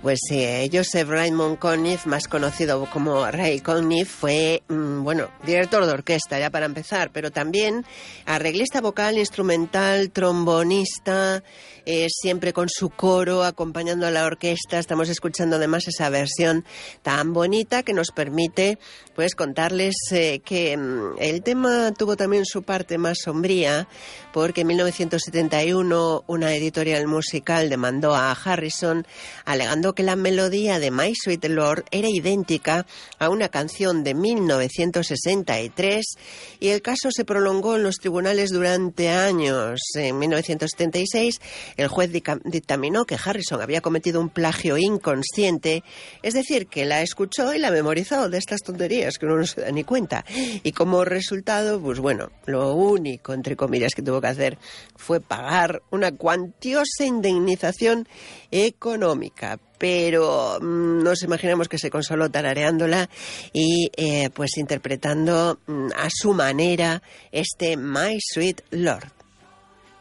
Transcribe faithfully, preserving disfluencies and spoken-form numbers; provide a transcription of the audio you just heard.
Pues sí, Joseph Raymond Conniff, más conocido como Ray Conniff, fue, mmm, bueno, director de orquesta, ya para empezar, pero también arreglista vocal, instrumental, trombonista, eh, siempre con su coro, acompañando a la orquesta. Estamos escuchando además esa versión tan bonita que nos permite, pues, contarles eh, que mmm, el tema tuvo también su parte más sombría, porque en mil novecientos setenta y uno una editorial musical demandó a Harrison alegando que la melodía de My Sweet Lord era idéntica a una canción de mil novecientos sesenta y tres, y el caso se prolongó en los tribunales durante años. En mil novecientos setenta y seis el juez dictaminó que Harrison había cometido un plagio inconsciente, es decir, que la escuchó y la memorizó, de estas tonterías que uno no se da ni cuenta, y como resultado, pues bueno, lo único, entre comillas, que tuvo que hacer fue pagar una cuantiosa indemnización económica. Pero mmm, nos imaginamos que se consoló tarareándola y eh, pues interpretando mmm, a su manera este My Sweet Lord.